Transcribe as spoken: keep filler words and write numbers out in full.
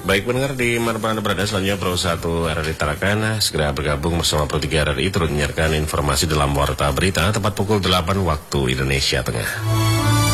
Baik pendengar di mana Anda berada, selanjutnya Pro satu R R I Tarakan segera bergabung bersama Pro tiga R R I turut menyiarkan informasi dalam Warta Berita tepat pukul delapan waktu Indonesia Tengah.